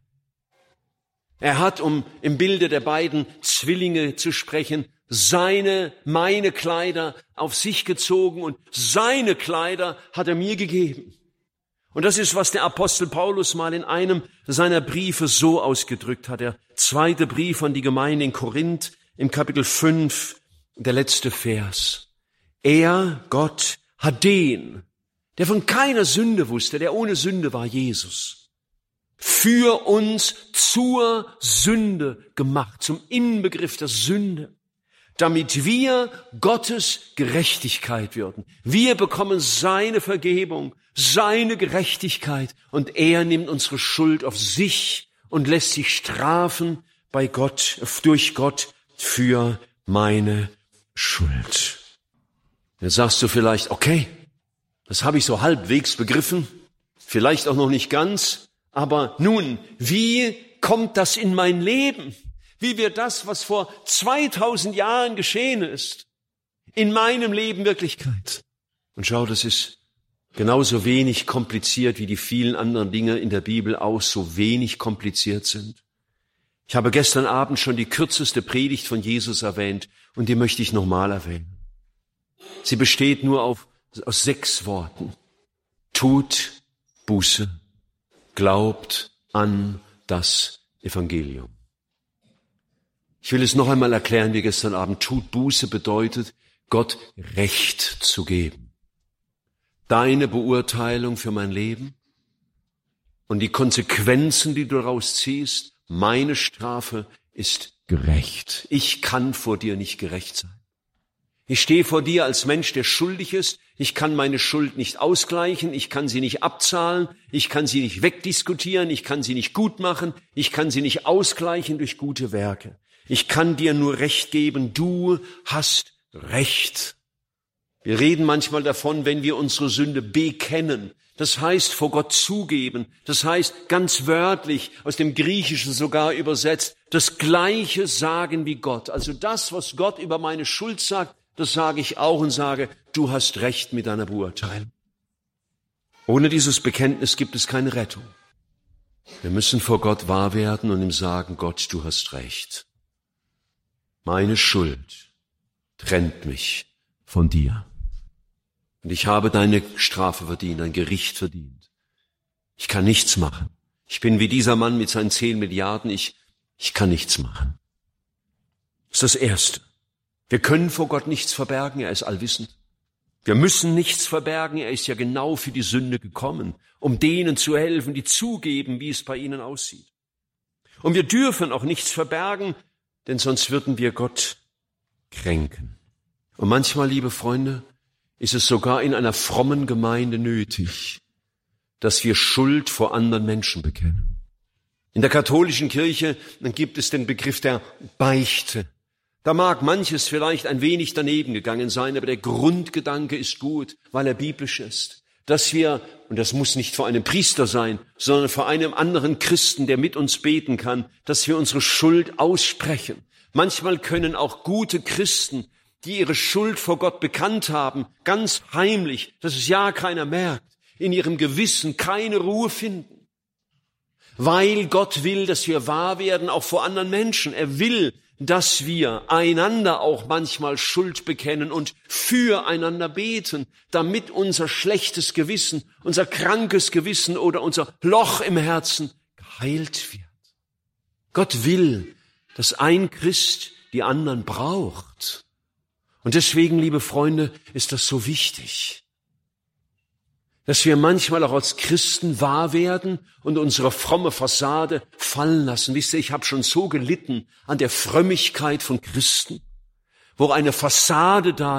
Er hat, um im Bilde der beiden Zwillinge zu sprechen, meine Kleider auf sich gezogen und seine Kleider hat er mir gegeben. Und das ist, was der Apostel Paulus mal in einem seiner Briefe so ausgedrückt hat. Der zweite Brief an die Gemeinde in Korinth, im Kapitel 5, der letzte Vers. Er, Gott, hat den, der von keiner Sünde wusste, der ohne Sünde war, Jesus, für uns zur Sünde gemacht, zum Inbegriff der Sünde, damit wir Gottes Gerechtigkeit würden. Wir bekommen seine Vergebung, seine Gerechtigkeit, und er nimmt unsere Schuld auf sich und lässt sich strafen bei Gott, durch Gott für meine Schuld. Jetzt sagst du vielleicht, okay, das habe ich so halbwegs begriffen, vielleicht auch noch nicht ganz, aber nun, wie kommt das in mein Leben? Wie wird das, was vor 2000 Jahren geschehen ist, in meinem Leben Wirklichkeit? Und schau, das ist genauso wenig kompliziert, wie die vielen anderen Dinge in der Bibel auch so wenig kompliziert sind. Ich habe gestern Abend schon die kürzeste Predigt von Jesus erwähnt, und die möchte ich nochmal erwähnen. Sie besteht nur aus 6 Worten. Tut Buße, glaubt an das Evangelium. Ich will es noch einmal erklären wie gestern Abend. Tut Buße bedeutet, Gott Recht zu geben. Deine Beurteilung für mein Leben und die Konsequenzen, die du daraus ziehst, meine Strafe ist gerecht. Ich kann vor dir nicht gerecht sein. Ich stehe vor dir als Mensch, der schuldig ist. Ich kann meine Schuld nicht ausgleichen. Ich kann sie nicht abzahlen. Ich kann sie nicht wegdiskutieren. Ich kann sie nicht gut machen. Ich kann sie nicht ausgleichen durch gute Werke. Ich kann dir nur Recht geben. Du hast Recht. Wir reden manchmal davon, wenn wir unsere Sünde bekennen. Das heißt, vor Gott zugeben. Das heißt, ganz wörtlich, aus dem Griechischen sogar übersetzt, das Gleiche sagen wie Gott. Also das, was Gott über meine Schuld sagt, das sage ich auch und sage, du hast Recht mit deiner Beurteilung. Ohne dieses Bekenntnis gibt es keine Rettung. Wir müssen vor Gott wahr werden und ihm sagen, Gott, du hast Recht. Meine Schuld trennt mich von dir. Und ich habe deine Strafe verdient, dein Gericht verdient. Ich kann nichts machen. Ich bin wie dieser Mann mit seinen 10 Milliarden. Ich kann nichts machen. Das ist das Erste. Wir können vor Gott nichts verbergen, er ist allwissend. Wir müssen nichts verbergen, er ist ja genau für die Sünde gekommen, um denen zu helfen, die zugeben, wie es bei ihnen aussieht. Und wir dürfen auch nichts verbergen, denn sonst würden wir Gott kränken. Und manchmal, liebe Freunde, ist es sogar in einer frommen Gemeinde nötig, dass wir Schuld vor anderen Menschen bekennen. In der katholischen Kirche gibt es den Begriff der Beichte. Da mag manches vielleicht ein wenig daneben gegangen sein, aber der Grundgedanke ist gut, weil er biblisch ist. Dass wir, und das muss nicht vor einem Priester sein, sondern vor einem anderen Christen, der mit uns beten kann, dass wir unsere Schuld aussprechen. Manchmal können auch gute Christen, die ihre Schuld vor Gott bekannt haben, ganz heimlich, dass es ja keiner merkt, in ihrem Gewissen keine Ruhe finden. Weil Gott will, dass wir wahr werden, auch vor anderen Menschen. Er will, dass wir einander auch manchmal Schuld bekennen und füreinander beten, damit unser schlechtes Gewissen, unser krankes Gewissen oder unser Loch im Herzen geheilt wird. Gott will, dass ein Christ die anderen braucht. Und deswegen, liebe Freunde, ist das so wichtig, dass wir manchmal auch als Christen wahr werden und unsere fromme Fassade fallen lassen. Wisst ihr, ich habe schon so gelitten an der Frömmigkeit von Christen, wo eine Fassade da ist,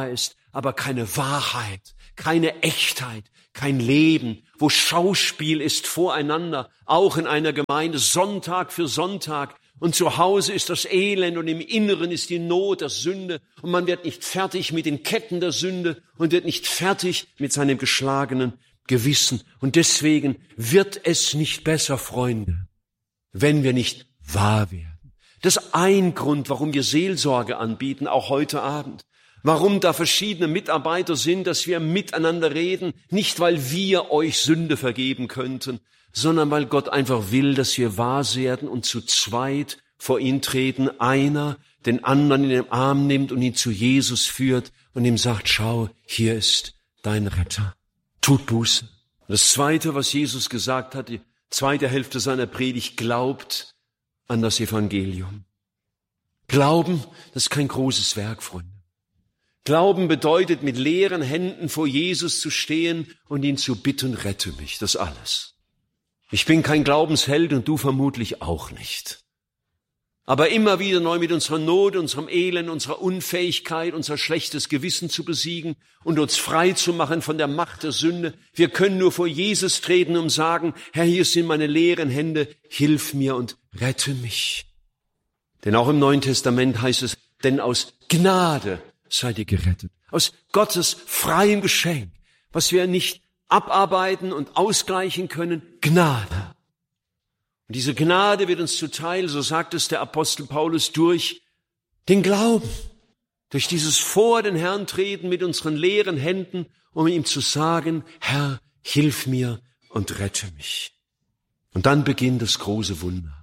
aber keine Wahrheit, keine Echtheit, kein Leben, wo Schauspiel ist voreinander, auch in einer Gemeinde, Sonntag für Sonntag. Und zu Hause ist das Elend und im Inneren ist die Not der Sünde. Und man wird nicht fertig mit den Ketten der Sünde und wird nicht fertig mit seinem geschlagenen Gewissen. Und deswegen wird es nicht besser, Freunde, wenn wir nicht wahr werden. Das ist ein Grund, warum wir Seelsorge anbieten, auch heute Abend. Warum da verschiedene Mitarbeiter sind, dass wir miteinander reden, nicht weil wir euch Sünde vergeben könnten, sondern weil Gott einfach will, dass wir wahr werden und zu zweit vor ihn treten, einer den anderen in den Arm nimmt und ihn zu Jesus führt und ihm sagt, schau, hier ist dein Retter. Tut Buße. Das Zweite, was Jesus gesagt hat, die zweite Hälfte seiner Predigt, glaubt an das Evangelium. Glauben, das ist kein großes Werk, Freunde. Glauben bedeutet, mit leeren Händen vor Jesus zu stehen und ihn zu bitten, rette mich, das alles. Ich bin kein Glaubensheld und du vermutlich auch nicht. Aber immer wieder neu mit unserer Not, unserem Elend, unserer Unfähigkeit, unser schlechtes Gewissen zu besiegen und uns frei zu machen von der Macht der Sünde. Wir können nur vor Jesus treten und sagen, Herr, hier sind meine leeren Hände, hilf mir und rette mich. Denn auch im Neuen Testament heißt es, denn aus Gnade seid ihr gerettet. Aus Gottes freiem Geschenk, was wir nicht abarbeiten und ausgleichen können, Gnade. Und diese Gnade wird uns zuteil, so sagt es der Apostel Paulus, durch den Glauben, durch dieses vor den Herrn treten mit unseren leeren Händen, um ihm zu sagen, Herr, hilf mir und rette mich. Und dann beginnt das große Wunder.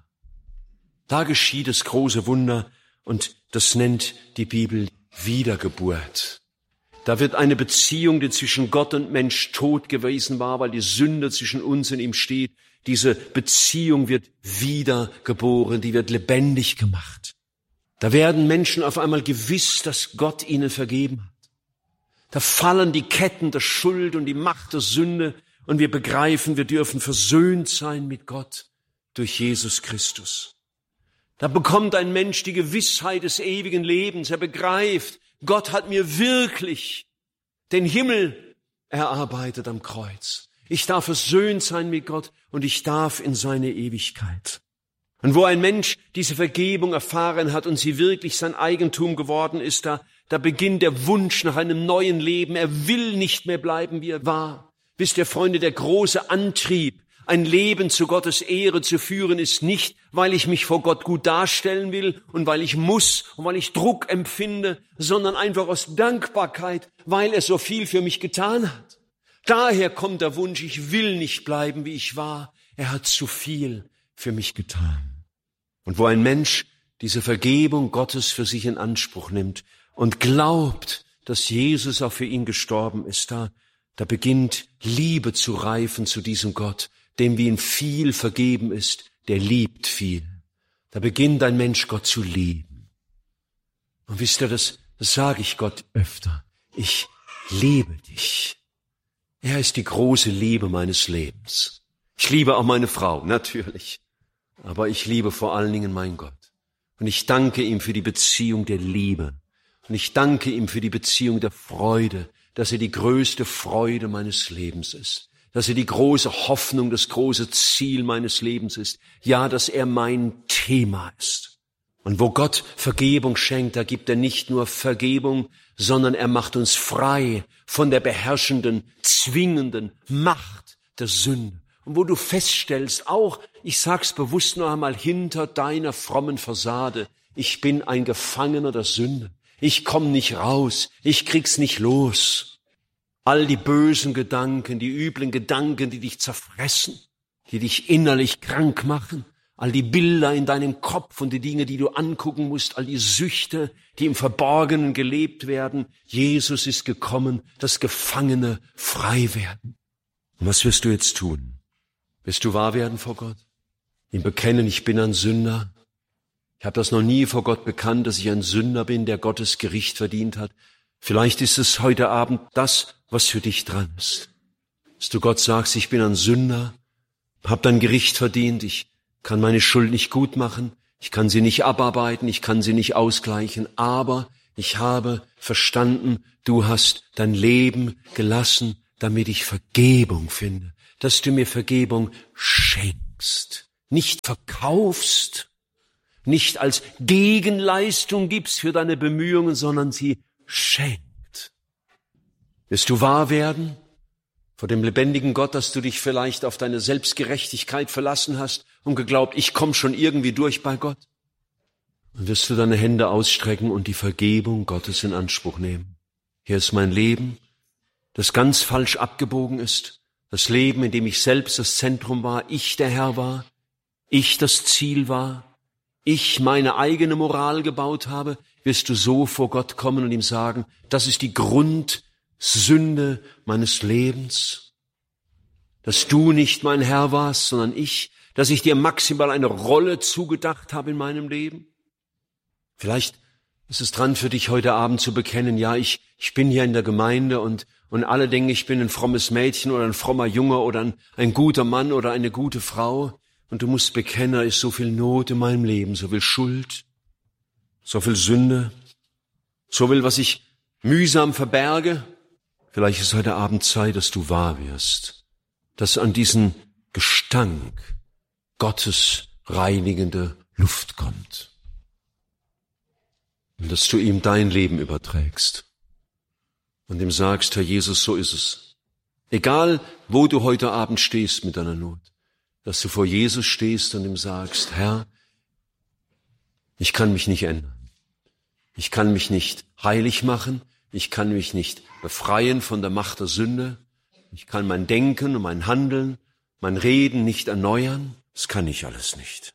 Da geschieht das große Wunder und das nennt die Bibel Wiedergeburt. Da wird eine Beziehung, die zwischen Gott und Mensch tot gewesen war, weil die Sünde zwischen uns und ihm steht. Diese Beziehung wird wiedergeboren, die wird lebendig gemacht. Da werden Menschen auf einmal gewiss, dass Gott ihnen vergeben hat. Da fallen die Ketten der Schuld und die Macht der Sünde und wir begreifen, wir dürfen versöhnt sein mit Gott durch Jesus Christus. Da bekommt ein Mensch die Gewissheit des ewigen Lebens. Er begreift, Gott hat mir wirklich den Himmel erarbeitet am Kreuz. Ich darf versöhnt sein mit Gott und ich darf in seine Ewigkeit. Und wo ein Mensch diese Vergebung erfahren hat und sie wirklich sein Eigentum geworden ist, da beginnt der Wunsch nach einem neuen Leben. Er will nicht mehr bleiben, wie er war. Wisst ihr, Freunde, der große Antrieb, ein Leben zu Gottes Ehre zu führen, ist nicht, weil ich mich vor Gott gut darstellen will und weil ich muss und weil ich Druck empfinde, sondern einfach aus Dankbarkeit, weil er so viel für mich getan hat. Daher kommt der Wunsch, ich will nicht bleiben, wie ich war. Er hat zu viel für mich getan. Und wo ein Mensch diese Vergebung Gottes für sich in Anspruch nimmt und glaubt, dass Jesus auch für ihn gestorben ist, da beginnt Liebe zu reifen zu diesem Gott, dem wie ihm viel vergeben ist, der liebt viel. Da beginnt ein Mensch Gott zu lieben. Und wisst ihr, das sage ich Gott öfter. Ich liebe dich. Er ist die große Liebe meines Lebens. Ich liebe auch meine Frau, natürlich. Aber ich liebe vor allen Dingen meinen Gott. Und ich danke ihm für die Beziehung der Liebe. Und ich danke ihm für die Beziehung der Freude, dass er die größte Freude meines Lebens ist. Dass er die große Hoffnung, das große Ziel meines Lebens ist. Ja, dass er mein Thema ist. Und wo Gott Vergebung schenkt, da gibt er nicht nur Vergebung, sondern er macht uns frei von der beherrschenden, zwingenden Macht der Sünde. Und wo du feststellst, auch, ich sag's bewusst noch einmal, hinter deiner frommen Fassade, ich bin ein Gefangener der Sünde. Ich komm nicht raus, ich krieg's nicht los. All die bösen Gedanken, die üblen Gedanken, die dich zerfressen, die dich innerlich krank machen, all die Bilder in deinem Kopf und die Dinge, die du angucken musst, all die Süchte, die im Verborgenen gelebt werden. Jesus ist gekommen, dass Gefangene frei werden. Und was wirst du jetzt tun? Wirst du wahr werden vor Gott? Ihm bekennen, ich bin ein Sünder. Ich habe das noch nie vor Gott bekannt, dass ich ein Sünder bin, der Gottes Gericht verdient hat. Vielleicht ist es heute Abend das, was für dich dran ist. Dass du Gott sagst, ich bin ein Sünder, hab dein Gericht verdient, ich kann meine Schuld nicht gut machen, ich kann sie nicht abarbeiten, ich kann sie nicht ausgleichen, aber Ich habe verstanden, du hast dein Leben gelassen, damit ich Vergebung finde, dass du mir Vergebung schenkst, nicht verkaufst, nicht als Gegenleistung gibst für deine Bemühungen, sondern sie schenkt. Wirst du wahr werden vor dem lebendigen Gott, dass du dich vielleicht auf deine Selbstgerechtigkeit verlassen hast und geglaubt, ich komme schon irgendwie durch bei Gott? Und wirst du deine Hände ausstrecken und die Vergebung Gottes in Anspruch nehmen. Hier ist mein Leben, das ganz falsch abgebogen ist. Das Leben, in dem ich selbst das Zentrum war, ich der Herr war, ich das Ziel war, ich meine eigene Moral gebaut habe, wirst du so vor Gott kommen und ihm sagen, das ist die Grundsünde meines Lebens, dass du nicht mein Herr warst, sondern ich, dass ich dir maximal eine Rolle zugedacht habe in meinem Leben. Vielleicht ist es dran für dich heute Abend zu bekennen, ja, ich bin hier in der Gemeinde und alle denken, ich bin ein frommes Mädchen oder ein frommer Junge oder ein guter Mann oder eine gute Frau. Und du musst bekennen, da ist so viel Not in meinem Leben, so viel Schuld, so viel Sünde, so viel, was ich mühsam verberge. Vielleicht ist heute Abend Zeit, dass du wahr wirst, dass an diesen Gestank Gottes reinigende Luft kommt. Und dass du ihm dein Leben überträgst und ihm sagst, Herr Jesus, so ist es. Egal, wo du heute Abend stehst mit deiner Not, dass du vor Jesus stehst und ihm sagst, Herr, ich kann mich nicht ändern. Ich kann mich nicht heilig machen. Ich kann mich nicht befreien von der Macht der Sünde. Ich kann mein Denken und mein Handeln, mein Reden nicht erneuern. Das kann ich alles nicht.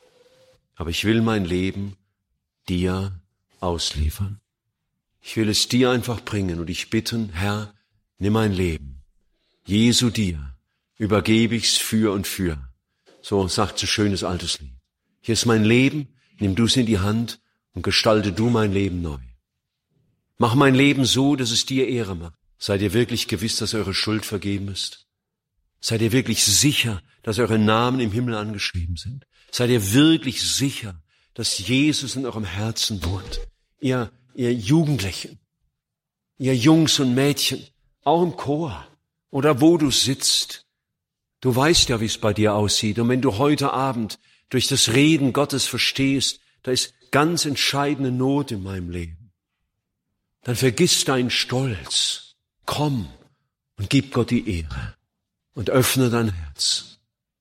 Aber ich will mein Leben dir ausliefern. Ich will es dir einfach bringen und dich bitten, Herr, nimm mein Leben. Jesu dir übergebe ich's für und für. So sagt so schönes altes Lied. Hier ist mein Leben, nimm du's in die Hand und gestalte du mein Leben neu. Mach mein Leben so, dass es dir Ehre macht. Seid ihr wirklich gewiss, dass eure Schuld vergeben ist? Seid ihr wirklich sicher, dass eure Namen im Himmel angeschrieben sind? Seid ihr wirklich sicher, dass Jesus in eurem Herzen wohnt? Ihr Jugendlichen, ihr Jungs und Mädchen, auch im Chor oder wo du sitzt. Du weißt ja, wie es bei dir aussieht. Und wenn du heute Abend durch das Reden Gottes verstehst, da ist ganz entscheidende Not in meinem Leben, dann vergiss deinen Stolz. Komm und gib Gott die Ehre und öffne dein Herz.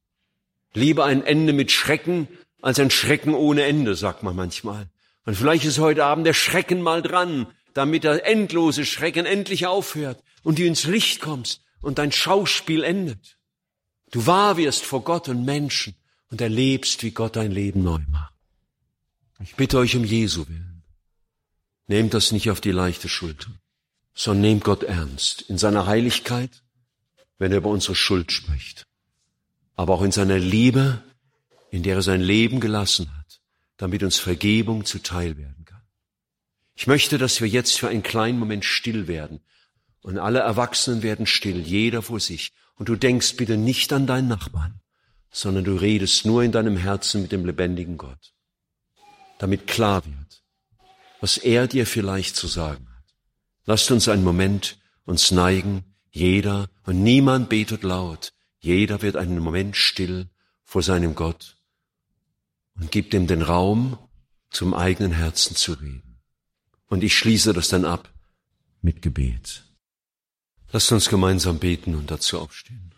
Lieber ein Ende mit Schrecken als ein Schrecken ohne Ende, sagt man manchmal. Und vielleicht ist heute Abend der Schrecken mal dran, damit der endlose Schrecken endlich aufhört und du ins Licht kommst und dein Schauspiel endet. Du wahr wirst vor Gott und Menschen und erlebst, wie Gott dein Leben neu macht. Ich bitte euch um Jesu willen. Nehmt das nicht auf die leichte Schulter, sondern nehmt Gott ernst in seiner Heiligkeit, wenn er über unsere Schuld spricht, aber auch in seiner Liebe, in der er sein Leben gelassen hat, damit uns Vergebung zuteil werden kann. Ich möchte, dass wir jetzt für einen kleinen Moment still werden und alle Erwachsenen werden still, jeder vor sich. Und du denkst bitte nicht an deinen Nachbarn, sondern du redest nur in deinem Herzen mit dem lebendigen Gott, damit klar wird, was er dir vielleicht zu sagen hat. Lasst uns einen Moment uns neigen, jeder, und niemand betet laut, jeder wird einen Moment still vor seinem Gott und gibt ihm den Raum, zum eigenen Herzen zu reden. Und ich schließe das dann ab mit Gebet. Lasst uns gemeinsam beten und dazu aufstehen.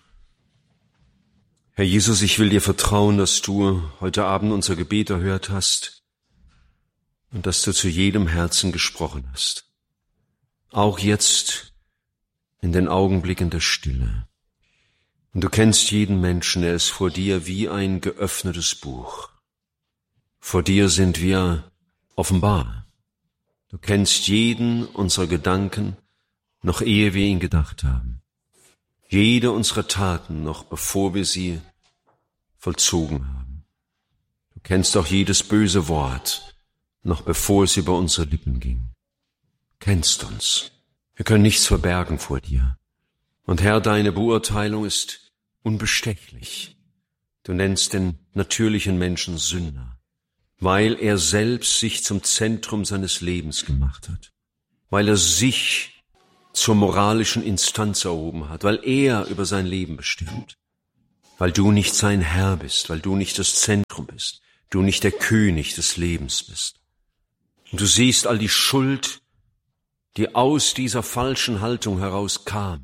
Herr Jesus, ich will dir vertrauen, dass du heute Abend unser Gebet erhört hast und dass du zu jedem Herzen gesprochen hast. Auch jetzt in den Augenblicken der Stille. Und du kennst jeden Menschen, er ist vor dir wie ein geöffnetes Buch. Vor dir sind wir offenbar. Du kennst jeden unserer Gedanken, noch ehe wir ihn gedacht haben. Jede unserer Taten, noch bevor wir sie vollzogen haben. Du kennst auch jedes böse Wort, noch bevor es über unsere Lippen ging. Du kennst uns. Wir können nichts verbergen vor dir. Und Herr, deine Beurteilung ist unbestechlich. Du nennst den natürlichen Menschen Sünder. weil er selbst sich zum Zentrum seines Lebens gemacht hat, weil er sich zur moralischen Instanz erhoben hat, weil er über sein Leben bestimmt, weil du nicht sein Herr bist, weil du nicht das Zentrum bist, du nicht der König des Lebens bist. Und du siehst all die Schuld, die aus dieser falschen Haltung herauskam,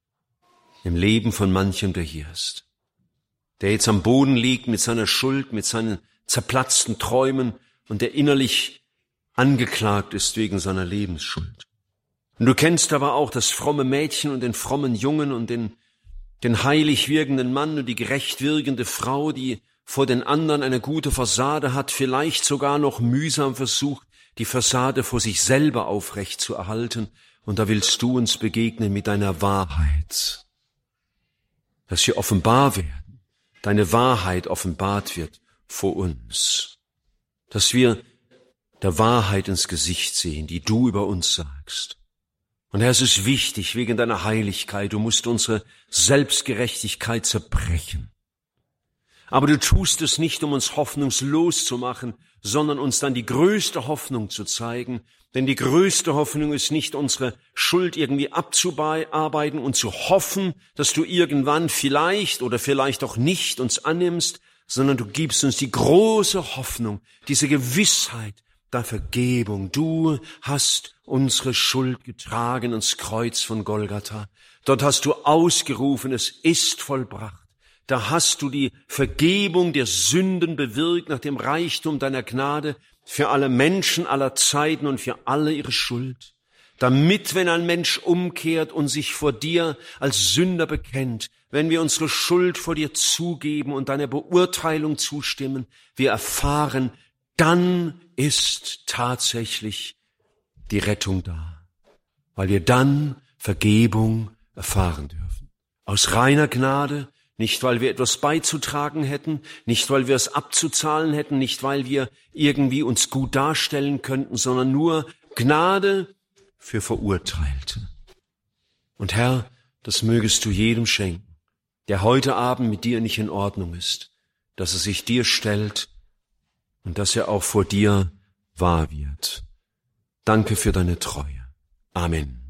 im Leben von manchem, der hier ist, der jetzt am Boden liegt mit seiner Schuld, mit seinen zerplatzten Träumen und der innerlich angeklagt ist wegen seiner Lebensschuld. Und du kennst aber auch das fromme Mädchen und den frommen Jungen und den heilig wirkenden Mann und die gerecht wirkende Frau, die vor den anderen eine gute Fassade hat, vielleicht sogar noch mühsam versucht, die Fassade vor sich selber aufrecht zu erhalten. Und da willst du uns begegnen mit deiner Wahrheit, dass wir offenbar werden, deine Wahrheit offenbart wird vor uns, dass wir der Wahrheit ins Gesicht sehen, die du über uns sagst. Und Herr, es ist wichtig, wegen deiner Heiligkeit, du musst unsere Selbstgerechtigkeit zerbrechen. Aber du tust es nicht, um uns hoffnungslos zu machen, sondern uns dann die größte Hoffnung zu zeigen. Denn die größte Hoffnung ist nicht, unsere Schuld irgendwie abzuarbeiten und zu hoffen, dass du irgendwann vielleicht oder vielleicht auch nicht uns annimmst, sondern du gibst uns die große Hoffnung, diese Gewissheit der Vergebung. Du hast unsere Schuld getragen ans Kreuz von Golgatha. Dort hast du ausgerufen, es ist vollbracht. Da hast du die Vergebung der Sünden bewirkt nach dem Reichtum deiner Gnade für alle Menschen aller Zeiten und für alle ihre Schuld. Damit, wenn ein Mensch umkehrt und sich vor dir als Sünder bekennt, wenn wir unsere Schuld vor dir zugeben und deiner Beurteilung zustimmen, wir erfahren, dann ist tatsächlich die Rettung da, weil wir dann Vergebung erfahren dürfen. Aus reiner Gnade, nicht weil wir etwas beizutragen hätten, nicht weil wir es abzuzahlen hätten, nicht weil wir irgendwie uns gut darstellen könnten, sondern nur Gnade für Verurteilte. Und Herr, das mögest du jedem schenken, der heute Abend mit dir nicht in Ordnung ist, dass er sich dir stellt und dass er auch vor dir wahr wird. Danke für deine Treue. Amen.